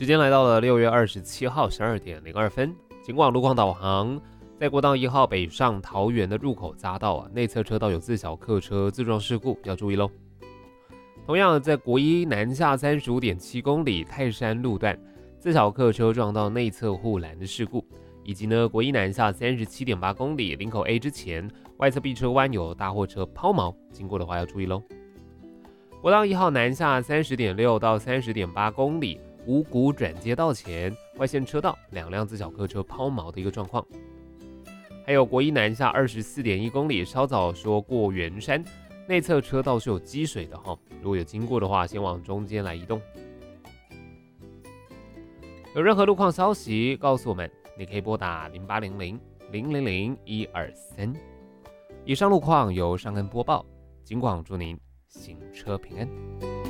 时间来到了6月27号12点02分，警广路况导航，在国道1号北上桃园的入口匝道内侧车道有自小客车自撞事故，要注意喽。同样在国一南下35.7公里泰山路段，自小客车撞到内侧护栏的事故，以及国一南下37.8公里林口 A 之前外侧 B 车弯有大货车抛锚，经过的话要注意喽。国道1号南下30.6到30.8公里五股转接道前外线车道2辆自小客车抛锚的一个状况。还有国一南下24.1公里，稍早说过圆山内侧车道是有积水的哈，如果有经过的话，先往中间来移动。有任何路况消息告诉我们，你可以拨打0800-000-123。以上路况由尚恩播报，警广祝您行车平安。